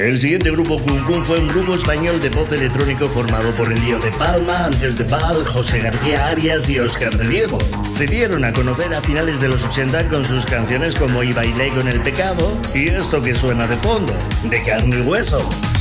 El siguiente grupo Cum Cum fue un grupo español de pop electrónico formado por el Lío de Palma, Andrés de Val, José García Arias y Óscar de Diego. Se dieron a conocer a finales de los 80 con sus canciones como Y bailé con el pecado y esto que suena de fondo, de Carne y Hueso.